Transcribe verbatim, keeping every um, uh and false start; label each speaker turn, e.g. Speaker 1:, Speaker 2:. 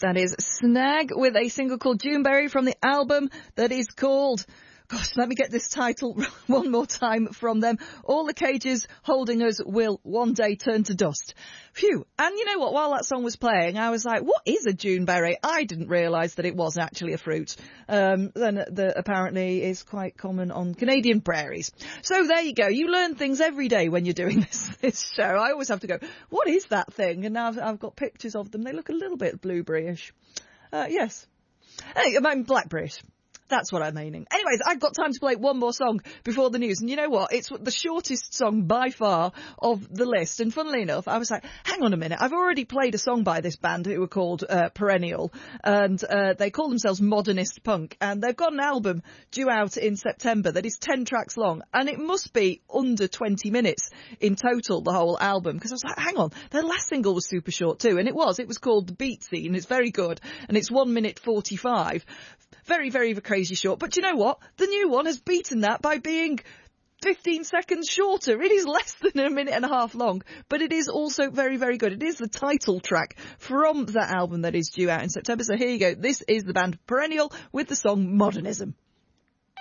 Speaker 1: That is Snag with a single called Juneberry from the album that is called... Gosh, let me get this title one more time from them. All the cages holding us will one day turn to dust. Phew. And you know what? While that song was playing, I was like, what is a Juneberry? I didn't realise that it was actually a fruit. Um, then that apparently is quite common on Canadian prairies. So there you go. You learn things every day when you're doing this, this show. I always have to go, what is that thing? And now I've, I've got pictures of them. They look a little bit blueberryish. Uh, yes. Hey, I'm blackberryish. That's what I'm meaning. Anyways, I've got time to play one more song before the news. And you know what? It's the shortest song by far of the list. And funnily enough, I was like, hang on a minute. I've already played a song by this band who were called uh, Perennial. And uh, they call themselves Modernist Punk. And they've got an album due out in September that is ten tracks long. And it must be under twenty minutes in total, the whole album. Because I was like, hang on. Their last single was super short too. And it was. It was called The Beat Scene. It's very good. And it's one minute forty-five. Very, very crazy short. But you know what? The new one has beaten that by being fifteen seconds shorter. It is less than a minute and a half long, but it is also very, very good. It is the title track from that album that is due out in September. So here you go. This is the band Perennial with the song Modernism.